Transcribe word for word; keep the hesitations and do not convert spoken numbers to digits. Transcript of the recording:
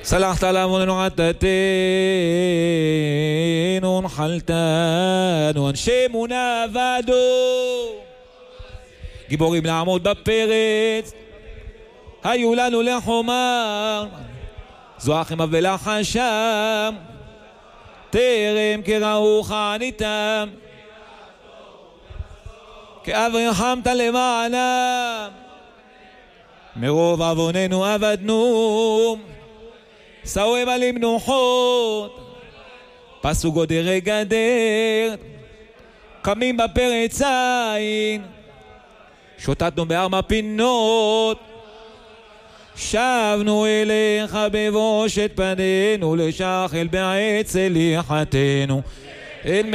סלחת לעווננו חטאתנו, נחלתנו, אנשי אמונה עבדו, גיבורים לעמוד בפרץ, היו לנו לחומר, זוח עמה ולחשם, טרם קראו חניתם, כאב רחמת למענם, מרוב עווננו עבדנו, סאוהם על מנוחות, פסו גודר גדר, קמים בפרץ עין, שוטטנו בארבע פינות, שבנו אליך בבושת פנינו, לשחל בעץ סליחתנו,